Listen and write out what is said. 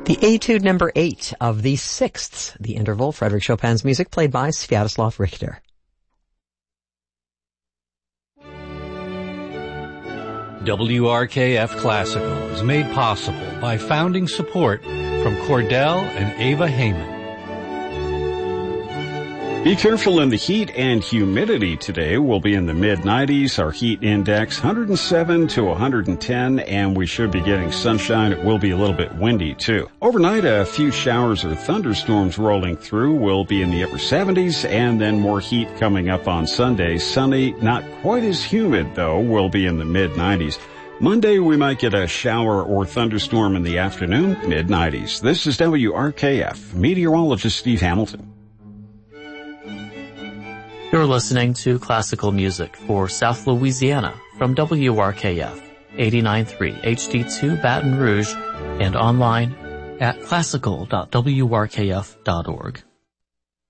The Etude number 8 of the 6th, the interval, Frederick Chopin's music played by Sviatoslav Richter. WRKF Classical is made possible by founding support from Cordell and Ava Heyman. Be careful in the heat and humidity today. We'll be in the mid-90s. Our heat index 107 to 110, and we should be getting sunshine. It will be a little bit windy, too. Overnight, a few showers or thunderstorms rolling through. We'll be in the upper 70s, and then more heat coming up on Sunday. Sunny, not quite as humid, though. We'll be in the mid-90s. Monday, we might get a shower or thunderstorm in the afternoon, mid-90s. This is WRKF. Meteorologist Steve Hamilton. You're listening to classical music for South Louisiana from WRKF 89.3 HD2 Baton Rouge and online at classical.wrkf.org.